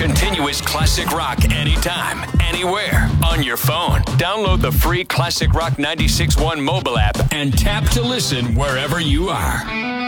continuous classic rock anytime, anywhere, on your phone. Download the free Classic Rock 96.1 mobile app and tap to listen wherever you are.